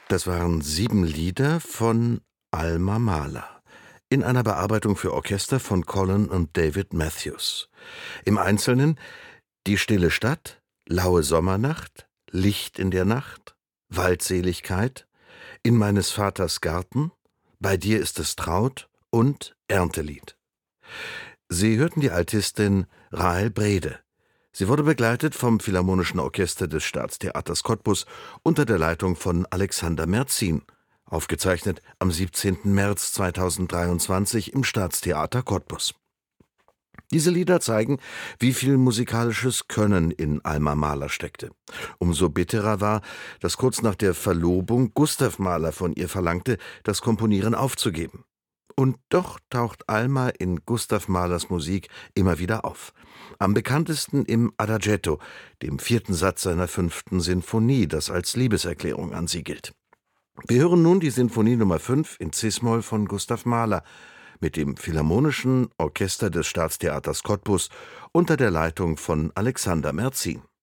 Das waren 7 Lieder von Alma Mahler in einer Bearbeitung für Orchester von Colin und David Matthews. Im Einzelnen: Die stille Stadt, Laue Sommernacht, Licht in der Nacht, Waldseligkeit, In meines Vaters Garten, Bei dir ist es traut und Erntelied. Sie hörten die Altistin Rahel Brede. Sie wurde begleitet vom Philharmonischen Orchester des Staatstheaters Cottbus unter der Leitung von Alexander Merzin, aufgezeichnet am 17. März 2023 im Staatstheater Cottbus. Diese Lieder zeigen, wie viel musikalisches Können in Alma Mahler steckte. Umso bitterer war, dass kurz nach der Verlobung Gustav Mahler von ihr verlangte, das Komponieren aufzugeben. Und doch taucht Alma in Gustav Mahlers Musik immer wieder auf. Am bekanntesten im Adagietto, dem 4. Satz seiner 5. Sinfonie, das als Liebeserklärung an sie gilt. Wir hören nun die Sinfonie Nummer 5 in Cis-Moll von Gustav Mahler mit dem Philharmonischen Orchester des Staatstheaters Cottbus unter der Leitung von Alexander Merzin.